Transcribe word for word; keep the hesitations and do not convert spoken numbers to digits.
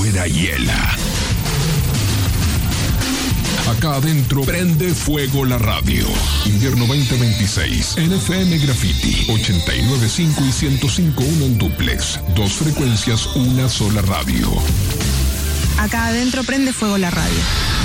Era hiela. Acá adentro prende fuego la radio. Invierno veinte veintiséis. En F M Graffiti. ochenta y nueve punto cinco y ciento cinco punto uno en duplex. Dos frecuencias, una sola radio. Acá adentro prende fuego la radio.